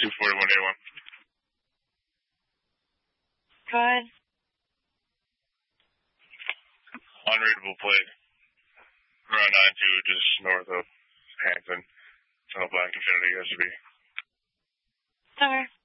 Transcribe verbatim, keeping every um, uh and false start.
two forty-one A one. Go ahead. Unreadable plate. Around nine two, just north of Hampton. Tunnel Black Infinity, S B. Okay.